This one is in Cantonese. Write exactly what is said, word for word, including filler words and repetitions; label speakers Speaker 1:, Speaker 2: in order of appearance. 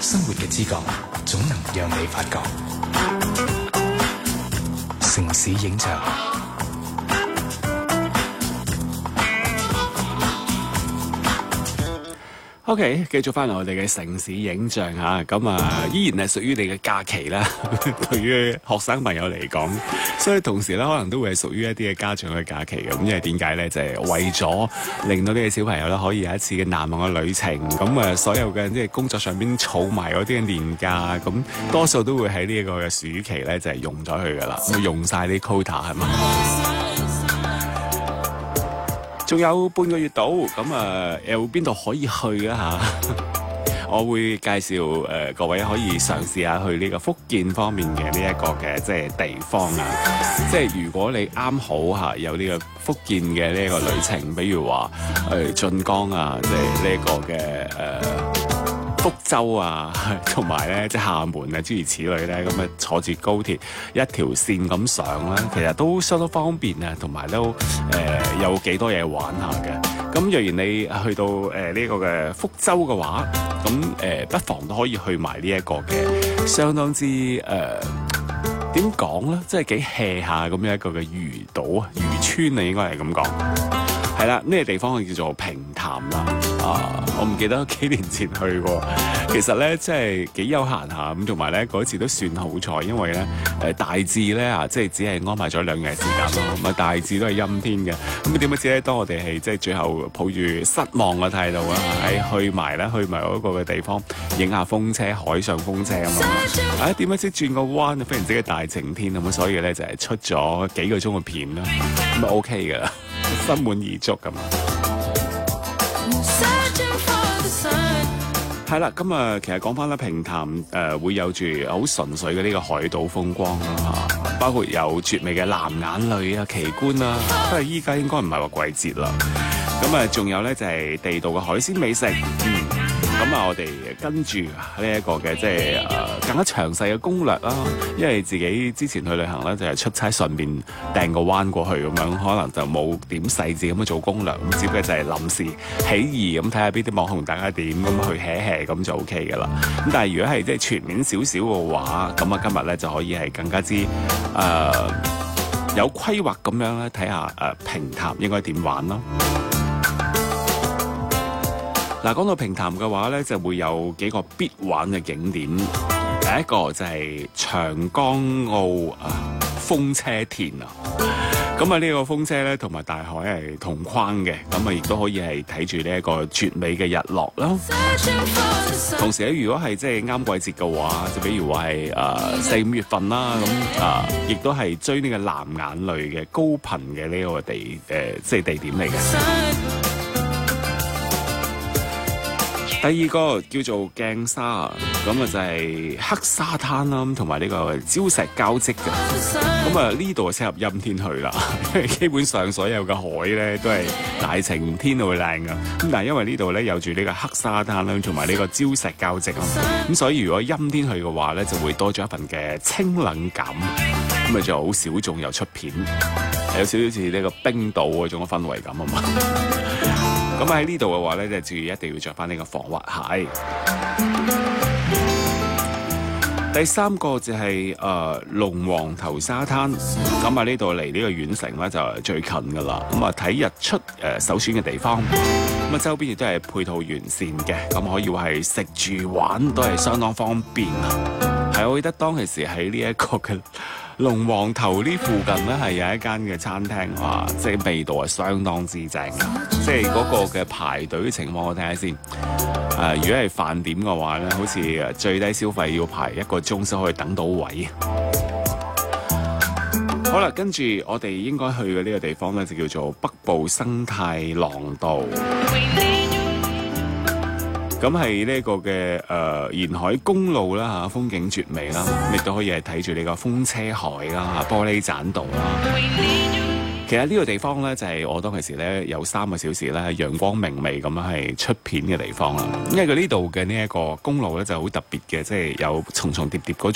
Speaker 1: 生活嘅知覺總能讓你發覺。城市影像。
Speaker 2: OK， 繼續翻嚟我哋嘅城市影像嚇，咁啊依然係屬於你嘅假期啦。對於學生朋友嚟講，所以同時咧可能都會係屬於一啲嘅家長嘅假期嘅。咁因為點解咧？就係、是、為咗令到呢個小朋友咧可以有一次嘅難忘嘅旅程。咁啊，所有嘅即係工作上邊儲埋嗰啲嘅年假，咁多數都會喺呢一個嘅暑期咧就係、是、用咗佢噶啦，咁用晒啲 quota 係嘛？仲有半個月到，咁啊有邊度可以去啊嚇？我會介紹誒、呃、各位可以嘗試下去呢個福建方面嘅呢一個嘅即係地方啊！即係如果你啱好嚇有呢個福建嘅呢一個旅程，比如話誒晉江啊，即係呢一個嘅誒。呃福州啊，同埋咧即係廈門啊，諸如此類咧，咁啊坐住高鐵一條線咁上啦，其實都相當方便啊，同埋都誒、呃、有幾多嘢玩下嘅。咁若然你去到誒呢、呃這個嘅福州嘅話，咁誒、呃、不妨都可以去埋呢一個嘅相當之誒點講咧，即係幾 hea 下咁樣一個嘅漁島啊、漁村啊，應該係咁講。係啦，呢、這個地方叫做平潭啦。啊，我唔記得幾年前去過，其實咧即係幾悠閒下咁，同埋咧嗰次都算好彩，因為咧誒、呃、大致咧啊，即係只係安排咗兩日時間咯，咁啊大致都係陰天嘅。咁點解知咧？當我哋係即係最後抱住失望嘅態度啊，喺去埋咧去埋嗰個嘅地方影下風車、海上風車啊嘛。啊點解知轉個彎非常之嘅大晴天咁，所以咧就係、是、出咗幾個鐘嘅片啦，咁啊 OK 㗎啦，心滿意足咁啊。係啦，咁啊，其實講翻啦，平潭誒、呃、會有住好純粹嘅呢個海島風光啦嚇，包括有絕美嘅藍眼淚啊、奇觀啦，不過依家應該唔係話季節啦。咁啊，仲有咧就係、是、地道嘅海鮮美食，嗯，咁啊，我哋跟住呢一個嘅即係誒更加詳細嘅攻略啦，因為自己之前去旅行咧就係、是、出差順便掟個彎過去咁樣，可能就冇點細緻咁樣做攻略，咁只不過就係臨時起意咁睇下邊啲網紅大家點咁去 hea hea 咁就 OK 噶啦。咁但係如果係即係全面少少嘅話，咁啊今日咧就可以係更加之誒、呃、有規劃咁樣咧睇下誒平潭應該點玩咯。嗱，講到平潭嘅話咧，就會有幾個必玩嘅景點。第一個就係長江澳啊風車田啊，咁啊呢個風車咧同埋大海係同框嘅，咁啊亦都可以係睇住呢一個絕美嘅日落啦。同時咧，如果係即係啱季節嘅話，就比如話係誒四五月份啦，咁啊亦都係追呢個藍眼淚嘅高頻嘅呢個地誒、呃、即係地點嚟嘅。第二個叫做鏡沙，咁啊就係黑沙灘啦，同埋呢個礁石交織嘅。咁啊呢度適合陰天去啦，因為基本上所有嘅海咧都係大晴天會靚噶。咁但係因為呢度咧有住呢個黑沙灘啦，同埋呢個礁石交織啊，咁所以如果陰天去嘅話咧，就會多咗一份嘅清冷感。咁啊就好小眾又出片，有少少似呢個冰島嗰種嘅氛圍感啊嘛。咁喺呢度嘅話咧，就注意一定要着翻呢個防滑鞋。第三個就係誒龍王頭沙灘，咁啊呢度離呢個縣城咧就係最近噶啦。咁啊睇日出誒、呃、首選嘅地方，咁啊周邊亦都係配套完善嘅，咁可以話係食住玩都係相當方便啊。係，我記得當其時喺呢一個嘅龍王頭呢附近咧，係有一間嘅餐廳，哇！即係味道係相當之正嘅，即係嗰個嘅排隊嘅情況，我睇下先。誒、呃，如果係飯點嘅話咧，好似誒最低消費要排一個鐘先可以等到位。好啦，跟住我哋應該去嘅呢個地方咧，就叫做北部生態廊道。咁係呢個嘅誒沿海公路啦嚇，風景絕美啦，亦都可以係睇住呢個風車海啦、玻璃棧道啦。其實呢個地方咧就係、是、我當其時咧有三個小時咧陽光明媚咁樣係出片嘅地方啦。因為佢呢度嘅呢一個公路咧就好特別嘅，即係有重重疊疊嗰